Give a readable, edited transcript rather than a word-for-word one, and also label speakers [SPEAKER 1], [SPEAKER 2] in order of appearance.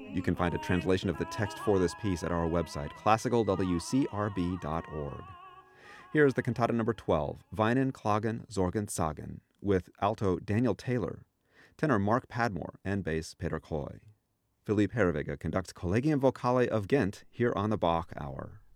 [SPEAKER 1] You can find a translation of the text for this piece at our website, classicalwcrb.org. Here is the cantata number 12, Weinen, Klagen, Sorgen, Sagen, with alto Daniel Taylor, tenor Mark Padmore, and bass Peter Coy. Philippe Herreweghe conducts Collegium Vocale of Ghent here on the Bach Hour.